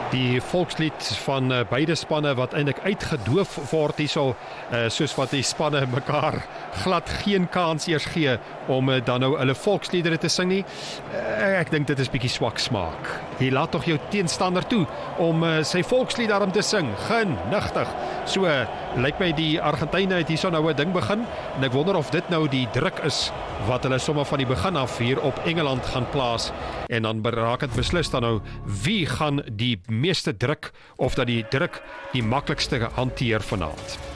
Die volkslied van beide spanne wat eintlik uitgedoof word hierso, soos wat die spanne mekaar glad geen kans eers gee om dan nou hulle volksliedere te sing nie. Ek dink dit is bietjie swak smaak. Jy laat tog jou teenstander toe om sy volkslied daarom te sing, genigtig. So lyk my die Argentyne het hierso nou 'n ding begin en ek wonder of dit nou die druk is wat hulle sommer van die begin af hier op Engeland gaan plaas en dan raak het beslis dan nou wie gaan die meeste druk of dat die druk die maklikste hanteer vanaand.